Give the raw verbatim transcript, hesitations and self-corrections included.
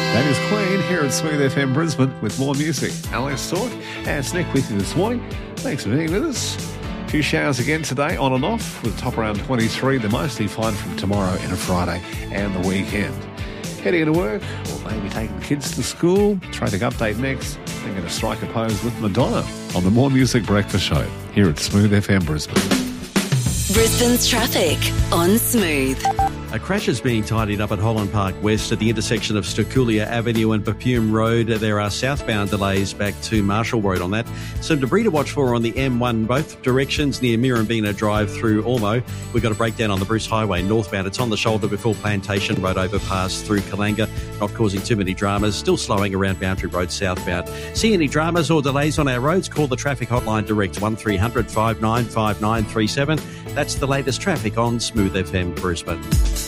That is Queen here at Smooth F M Brisbane with more music. Alex Talk and it's Nick with you this morning. Thanks for being with us. A few showers again today, on and off, with a top around twenty-three. They're mostly fine from tomorrow and a Friday and the weekend. Heading into work, or maybe taking the kids to school. Traffic update next. Then going to strike a pose with Madonna on the More Music Breakfast Show here at Smooth F M Brisbane. Brisbane's traffic on Smooth. A crash is being tidied up at Holland Park West at the intersection of Stokulia Avenue and Bapume Road. There are southbound delays back to Marshall Road on that. Some debris to watch for on the M one both directions near Mirambina Drive through Ormo. We've got a breakdown on the Bruce Highway northbound. It's on the shoulder before Plantation Road overpass through Kalanga, not causing too many dramas. Still slowing around Boundary Road southbound. See any dramas or delays on our roads? Call the traffic hotline direct one three hundred five nine five nine three seven. That's the latest traffic on Smooth F M Brisbane.